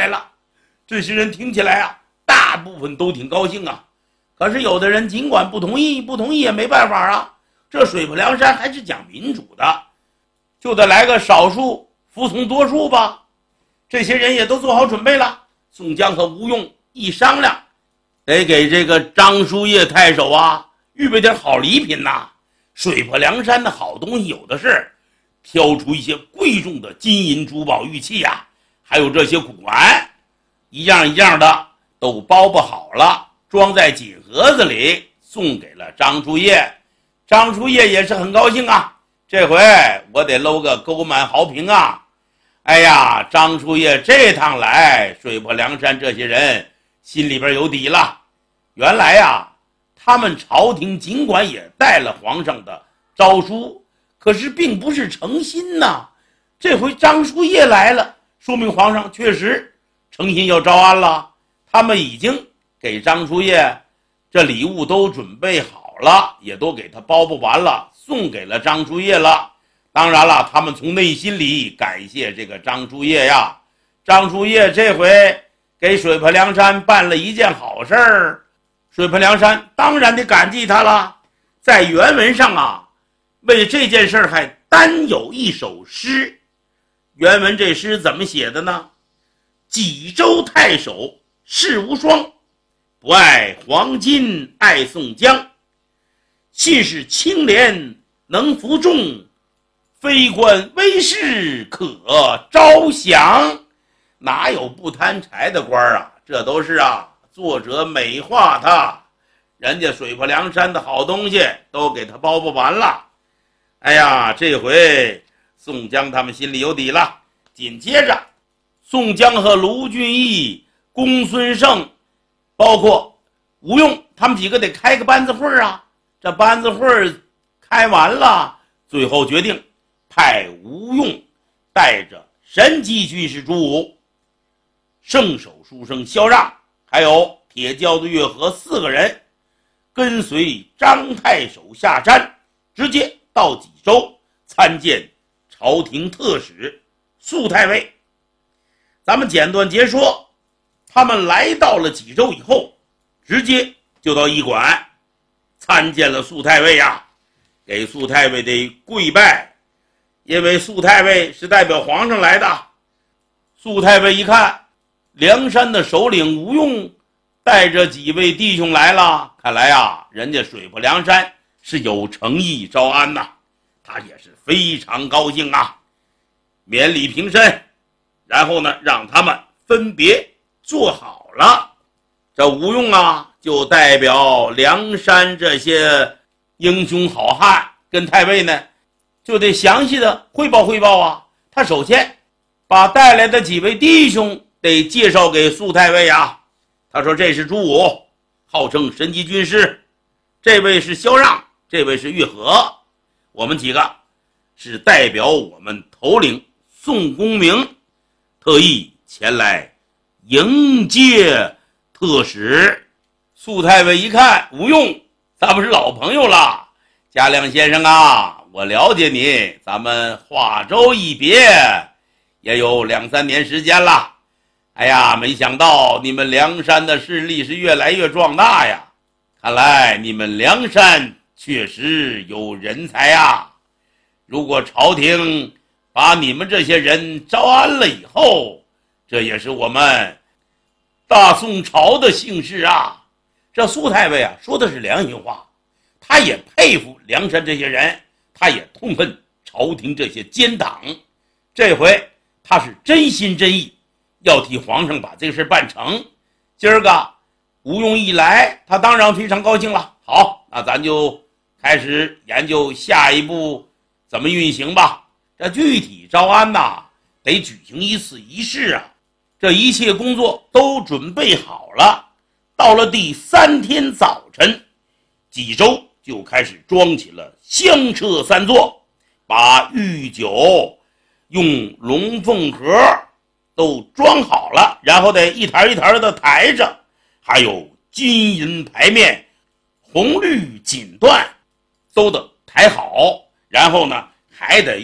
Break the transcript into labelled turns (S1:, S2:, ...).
S1: 来了。这些人听起来啊，大部分都挺高兴啊。可是有的人尽管不同意也没办法啊。这水泊梁山还是讲民主的，就得来个少数服从多数吧。这些人也都做好准备了。宋江和吴用一商量，得给这个张叔夜太守啊预备点好礼品呐。水泊梁山的好东西有的是，挑出一些贵重的金银珠宝玉器啊，还有这些古玩，一样一样的都包不好了，装在锦盒子里送给了张叔夜。张叔夜也是很高兴啊，这回我得搂个沟满豪平啊。哎呀，张叔夜这趟来水泊梁山，这些人心里边有底了。原来呀，他们朝廷尽管也带了皇上的诏书，可是并不是诚心呐。这回张叔夜来了，说明皇上确实诚心要招安了。他们已经给张叔夜这礼物都准备好了，也都给他包不完了，送给了张叔夜了。当然了，他们从内心里感谢这个张叔夜呀。张叔夜这回给水泊梁山办了一件好事儿，水泊梁山当然得感激他了。在原文上啊，为这件事还单有一首诗。原文这诗怎么写的呢？济州太守世无双，不爱黄金爱宋江，信是清廉能服众，非官威势可招降。哪有不贪财的官啊？这都是啊，作者美化他，人家水泊梁山的好东西都给他包不完了。哎呀，这回宋江他们心里有底了。紧接着，宋江和卢俊义、公孙胜，包括吴用，他们几个得开个班子会啊。这班子会开完了，最后决定派吴用带着神机军师朱武、圣手书生萧让，还有铁轿子岳和4个人，跟随张太守下山，直接到济州参见朝廷特使宿太尉。咱们简短截说，他们来到了济州以后，直接就到驿馆参见了宿太尉呀，给宿太尉得跪拜，因为宿太尉是代表皇上来的。宿太尉一看梁山的首领吴用带着几位弟兄来了，看来啊，人家水泊梁山是有诚意招安呐，他也是非常高兴啊，免礼平身，然后呢，让他们分别坐好了。这吴用啊，就代表梁山这些英雄好汉，跟太尉呢，就得详细的汇报啊。他首先把带来的几位弟兄得介绍给宿太尉啊。他说这是朱武，号称神机军师，这位是萧让，这位是岳和，我们几个是代表我们头领宋公明，特意前来迎接特使。宿太尉一看吴用，咱们是老朋友了，嘉亮先生啊，我了解你，咱们化州一别也有2、3年时间了。哎呀，没想到你们梁山的势力是越来越壮大呀，看来你们梁山确实有人才啊。如果朝廷把你们这些人招安了以后，这也是我们大宋朝的幸事啊。这宿太尉啊，说的是良心话，他也佩服梁山这些人，他也痛恨朝廷这些奸党。这回他是真心真意要替皇上把这个事办成。今儿个吴用一来，他当然非常高兴了。好，那咱就开始研究下一步怎么运行吧。这具体招安呐，得举行一次仪式啊。这一切工作都准备好了。到了第3天早晨，济州就开始装起了香车3座，把御酒用龙凤盒都装好了，然后得一台一台的抬着，还有金银牌面、红绿锦缎都得抬好，然后呢还得